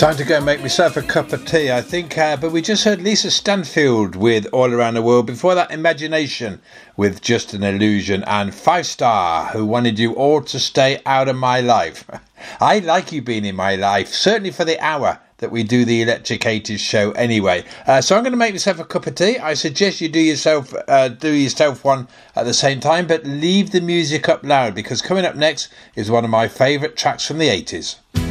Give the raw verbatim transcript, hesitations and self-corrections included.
Time to go and make myself a cup of tea, I think. Uh, but we just heard Lisa Stanfield with All Around the World. Before that, Imagination with Just an Illusion. And Five Star, Who Wanted You All to Stay Out of My Life. I like you being in my life, certainly for the hour that we do the Electricated show anyway. Uh, so I'm going to make myself a cup of tea. I suggest you do yourself uh, do yourself one at the same time, but leave the music up loud, because coming up next is one of my favourite tracks from the eighties.